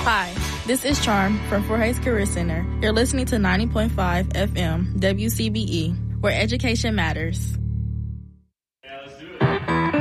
Hi, this is Charm from Fort Hays Career Center. You're listening to 90.5 FM WCBE, where education matters.